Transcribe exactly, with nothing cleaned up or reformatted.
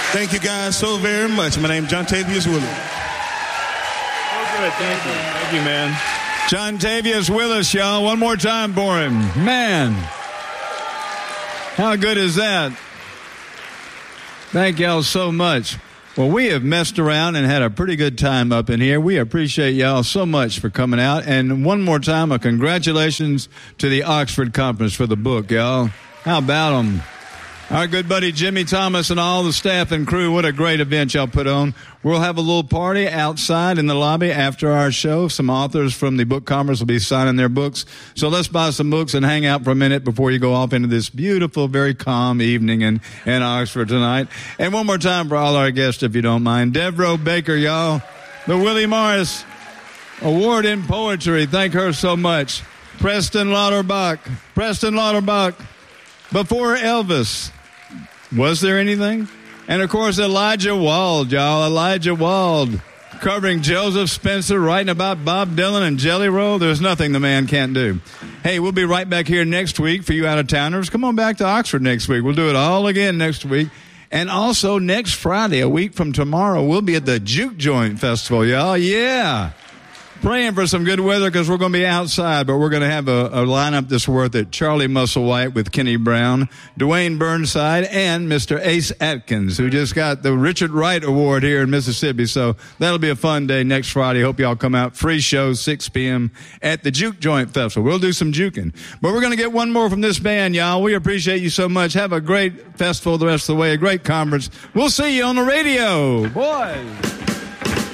Thank you guys so very much. My name is Jontavius Willis. Oh, good. Thank you. Thank you, man. Jontavius Willis, y'all. One more time for him. Man. How good is that? Thank y'all so much. Well, we have messed around and had a pretty good time up in here. We appreciate y'all so much for coming out. And one more time, a congratulations to the Oxford Conference for the book, y'all. How about them? Our good buddy Jimmy Thomas and all the staff and crew, what a great event y'all put on. We'll have a little party outside in the lobby after our show. Some authors from the book conference will be signing their books. So let's buy some books and hang out for a minute before you go off into this beautiful, very calm evening in, in Oxford tonight. And one more time for all our guests, if you don't mind. Devereaux Baker, y'all. The Willie Morris Award in Poetry. Thank her so much. Preston Lauterbach. Preston Lauterbach. Before Elvis. Was there anything? And, of course, Elijah Wald, y'all. Elijah Wald covering Joseph Spencer, writing about Bob Dylan and Jelly Roll. There's nothing the man can't do. Hey, we'll be right back here next week for you out-of-towners. Come on back to Oxford next week. We'll do it all again next week. And also next Friday, a week from tomorrow, we'll be at the Juke Joint Festival, y'all. Yeah. Praying for some good weather because we're going to be outside, but we're going to have a, a lineup that's worth it. Charlie Musselwhite with Kenny Brown, Dwayne Burnside, and Mister Ace Atkins, who just got the Richard Wright Award here in Mississippi. So that'll be a fun day next Friday. Hope y'all come out. Free show, six p.m. at the Juke Joint Festival. We'll do some juking. But we're going to get one more from this band, y'all. We appreciate you so much. Have a great festival the rest of the way, a great conference. We'll see you on the radio. Boys.